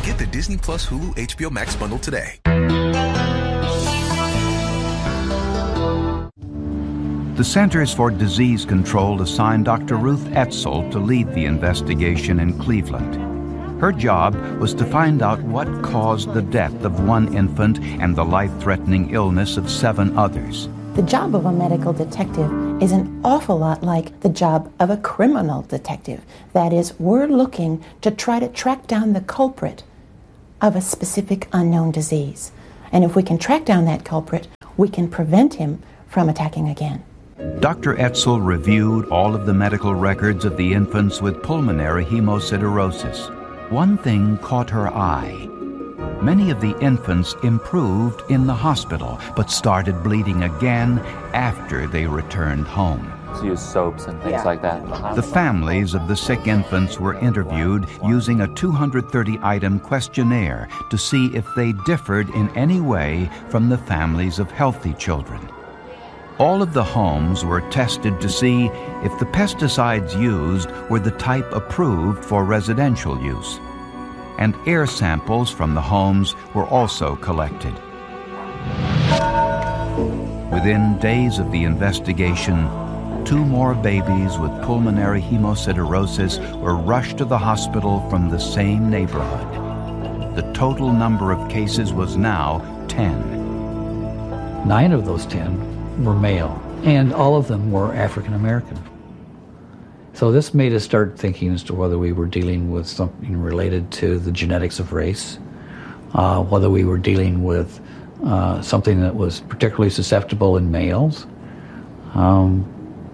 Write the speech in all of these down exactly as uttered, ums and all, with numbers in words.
Get the Disney Plus Hulu H B O Max bundle today. The Centers for Disease Control assigned Doctor Ruth Etzel to lead the investigation in Cleveland. Her job was to find out what caused the death of one infant and the life-threatening illness of seven others. The job of a medical detective is an awful lot like the job of a criminal detective. That is, we're looking to try to track down the culprit of a specific unknown disease. And if we can track down that culprit, we can prevent him from attacking again. Doctor Etzel reviewed all of the medical records of the infants with pulmonary hemosiderosis. One thing caught her eye. Many of the infants improved in the hospital, but started bleeding again after they returned home. To use soaps and things yeah. like that. The families of the sick infants were interviewed using a two hundred thirty item questionnaire to see if they differed in any way from the families of healthy children. All of the homes were tested to see if the pesticides used were the type approved for residential use. And air samples from the homes were also collected. Within days of the investigation, two more babies with pulmonary hemosiderosis were rushed to the hospital from the same neighborhood. The total number of cases was now ten. Nine of those ten were male, and all of them were African American. So this made us start thinking as to whether we were dealing with something related to the genetics of race, uh, whether we were dealing with uh, something that was particularly susceptible in males. Um,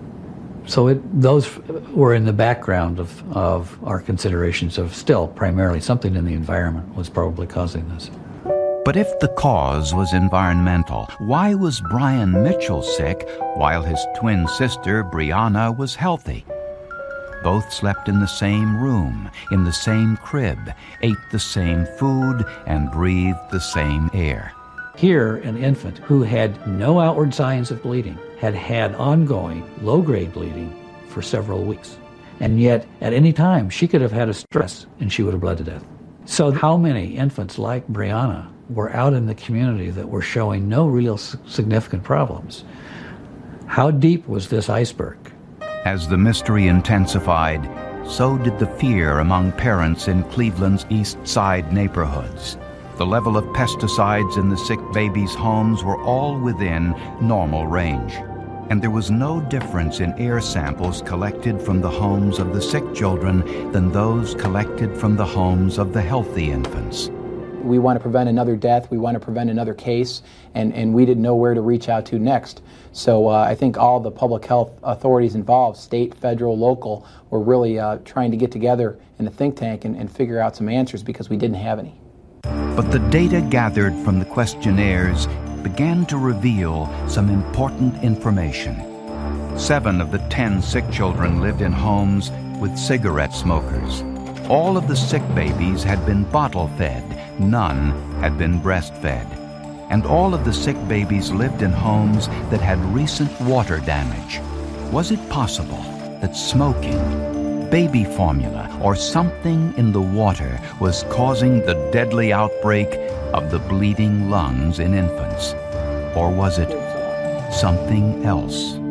so it, those were in the background of, of our considerations of still primarily something in the environment was probably causing this. But if the cause was environmental, why was Brian Mitchell sick while his twin sister, Brianna, was healthy? Both slept in the same room, in the same crib, ate the same food, and breathed the same air. Here, an infant who had no outward signs of bleeding had had ongoing low-grade bleeding for several weeks. And yet, at any time, she could have had a stress and she would have bled to death. So how many infants like Brianna were out in the community that were showing no real significant problems? How deep was this iceberg? As the mystery intensified, so did the fear among parents in Cleveland's East Side neighborhoods. The level of pesticides in the sick babies' homes were all within normal range, and there was no difference in air samples collected from the homes of the sick children than those collected from the homes of the healthy infants. We want to prevent another death, we want to prevent another case, and, and we didn't know where to reach out to next. So uh, I think all the public health authorities involved, state, federal, local, were really uh, trying to get together in a think tank and, and figure out some answers because we didn't have any. But the data gathered from the questionnaires began to reveal some important information. Seven of the ten sick children lived in homes with cigarette smokers. All of the sick babies had been bottle-fed. None had been breastfed. And all of the sick babies lived in homes that had recent water damage. Was it possible that smoking, baby formula, or something in the water was causing the deadly outbreak of the bleeding lungs in infants? Or was it something else?